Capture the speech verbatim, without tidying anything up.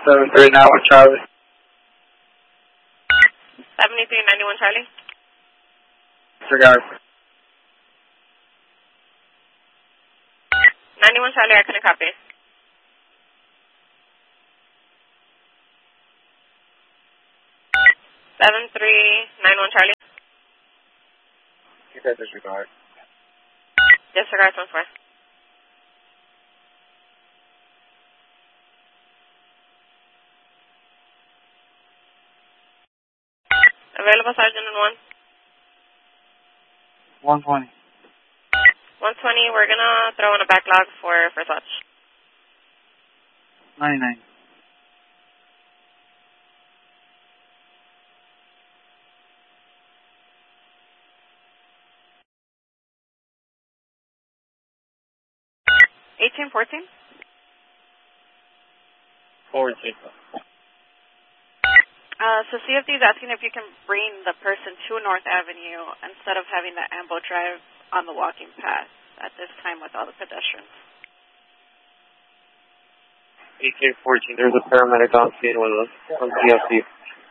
seven three nine one Charlie. seventy-three ninety-one Charlie. Disregard. ninety-one Charlie, I couldn't copy. seven three nine one Charlie. You said disregard. Disregard one four. Available Sergeant in one. one twenty. one twenty, we're gonna throw in a backlog for first watch. ninety-nine. eighteen fourteen. fourteen. Uh, so C F D is asking if you can bring the person to North Avenue instead of having the ambo drive on the walking path at this time with all the pedestrians. eighteen fourteen, there's a paramedic on scene with us from C F D.